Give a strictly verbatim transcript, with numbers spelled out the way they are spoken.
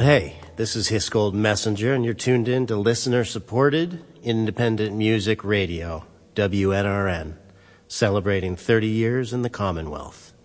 Hey, this is Hiscold Messenger, and you're tuned in to listener-supported independent music radio, W N R N, celebrating thirty years in the Commonwealth.